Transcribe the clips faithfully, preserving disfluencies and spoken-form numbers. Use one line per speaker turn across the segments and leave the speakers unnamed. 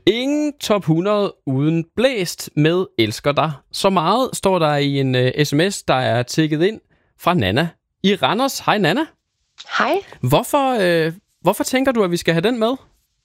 Ingen top hundrede uden Blæst med Elsker dig så meget, står der i en uh, sms, der er tikket ind fra Nana i Randers. Hej Nana.
Hej.
Hvorfor, øh, hvorfor tænker du, at vi skal have den med?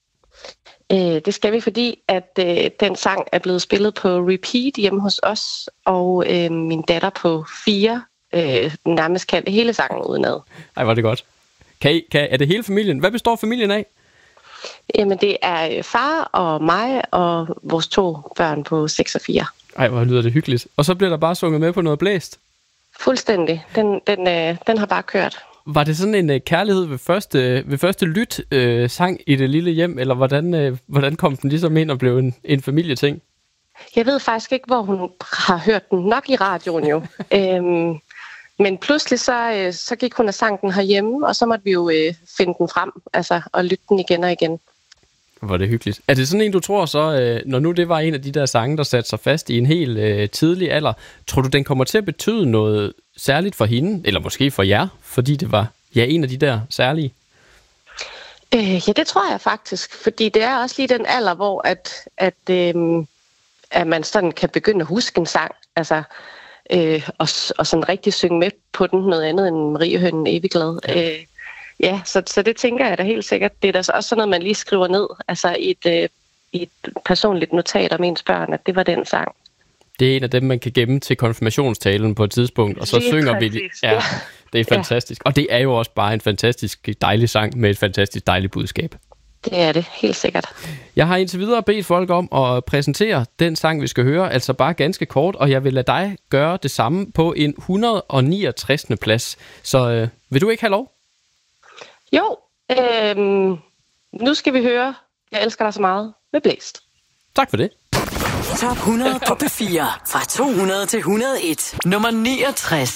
Øh, det skal vi, fordi at øh, den sang er blevet spillet på repeat hjemme hos os, og øh, min datter på fire øh, nærmest kan hele sangen udenad.
Ej, var det godt. Kan I, kan, er det hele familien? Hvad består familien af?
Jamen, det er far og mig og vores to børn på seks og fire.
Ej, hvor lyder det hyggeligt. Og så bliver der bare sunget med på noget Blæst?
Fuldstændig. Den, den, øh, den har bare kørt.
Var det sådan en uh, kærlighed ved første, ved første lyt uh, sang i det lille hjem, eller hvordan, uh, hvordan kom den ligesom ind og blev en, en familieting?
Jeg ved faktisk ikke, hvor hun har hørt den. Nok i radioen jo. øhm, men pludselig så, øh, så gik hun og sang den herhjemme, og så måtte vi jo øh, finde den frem altså, og lytte den igen og igen.
Hvor det hyggeligt. Er det sådan en, du tror så, øh, når nu det var en af de der sange, der satte sig fast i en helt øh, tidlig alder, tror du, den kommer til at betyde noget særligt for hende, eller måske for jer, fordi det var ja, en af de der særlige?
Øh, ja, det tror jeg faktisk, fordi det er også lige den alder, hvor at, at, øh, at man sådan kan begynde at huske en sang, altså, øh, og, og sådan rigtig synge med på den, noget andet end Mariehønen Evigglad. Ja. Øh, ja, så, så det tænker jeg da helt sikkert. Det er da også sådan noget, man lige skriver ned, altså i et, øh, i et personligt notat om ens børn, at det var den sang.
Det er en af dem, man kan gemme til konfirmationstalen på et tidspunkt, og så lige synger præcis. Vi det. Ja, det er fantastisk. Ja. Og det er jo også bare en fantastisk dejlig sang med et fantastisk dejligt budskab.
Det er det, helt sikkert.
Jeg har indtil videre bedt folk om at præsentere den sang, vi skal høre, altså bare ganske kort, og jeg vil lade dig gøre det samme på en et hundrede og niogtres. plads. Så øh, vil du ikke have lov?
Jo, øh, nu skal vi høre Jeg elsker dig så meget med Blæst.
Tak for det.
Top hundrede på P fire fra to hundrede til et hundrede og en. Nummer niogtres.